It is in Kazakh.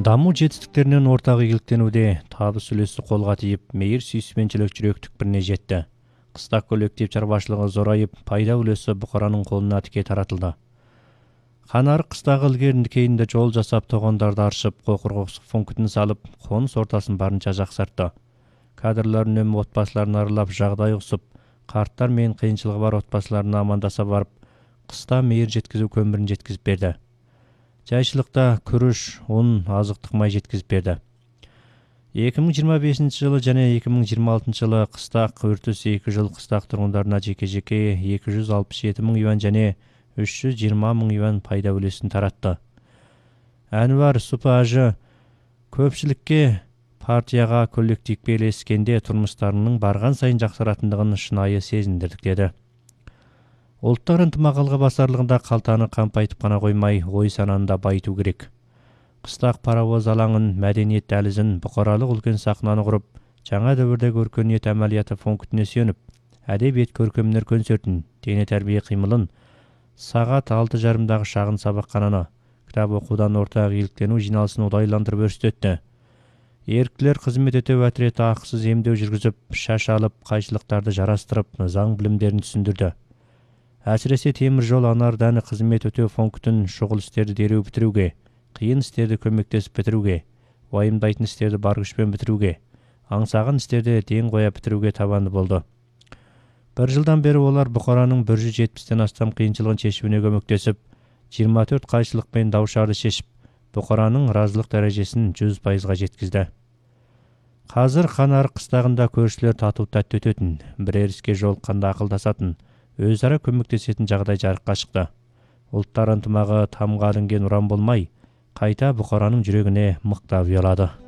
Даму жетістіктерінен ортақ игіліктенуде табыс үлесі қолға тиіп, мейір сүйіспеншілік жүректік біріне жетті. Қыста коллектив чарбашылығы зорайып, пайда үлесі бұқараның қолына тіке таратылды. Қанарық қыстағы ілгерінді кейінді жол жасап, тоғандарды аршып, қоқырғоқсық функетін салып, қоныс ортасын барынша жақсартты. Кадрлар үнемі отбасыларын аралап, жағдай ұқсып, қарттар мен қиыншылығы бар отбасыларына амандаса барып, қыста мейір жеткізу көмірін жеткізіп берді. Жайшылықта күріш, ұн, азықтық май жеткізіп берді. 2025 жылы және 2026 жылы қыстақ үртіс 2 жыл қыстақ тұрғындарына жеке-жеке 267 мың юан және 320 мың юан пайда үлесін таратты. Әнуар Супажы көпшілікке партияға коллектив белескенде тұрмыстарының барған сайын жақсаратындығын шынайы сезіндірдік деді. Ұлттар ынтымаққа басарлығында қалтаны қампайтып қана қоймай, ой сананы да байыту керек. Қыстақ паровоз алаңын, мәдениет дәлізін, бұқаралық үлкен сахнаны құрып, жаңа дәуірдегі өркениет әмәлияты функтіне сүйеніп, әдебиет көркемдер концертін, дене тәрбие қимылын, сағат 6:30-дағы шағын сабақхананы, кітап оқудан ортақ игіліктену жиналысын оңтайландырып өрістетті. Еріктілер қызмет өтеу әтіреті ақысыз емдеу жүргізіп, шаш алып, қайшылықтарды жарастырып, заң білімдерін түсіндірді. Әсіресе темір жол анар дәні қызмет өтеу функтін шұғыл істерді дереу бітіруге, қиын істерді көмектесіп бітіруге, уайымдайтын істерді бар күшпен бітіруге, аңсаған істерді ден қоя бітіруге табанды болды. Бір жылдан бері олар бұқараның 170-тен астам қиыншылығын шешуіне көмектесіп, 24 қайшылық пен даушарды шешіп, бұқараның разылық дәрежесін 100%-ға жеткізді. Қазір Қанарық қыстағында көршілер тату тәтті өтетін, бірер іске жолыққанда ақылдасатын, өзара көмектесетін жағдай жарыққа шықты. Ұлттар ынтымағы тамға ілінген ұран болмай, қайта бұқараның жүрегіне мықтап ұялады.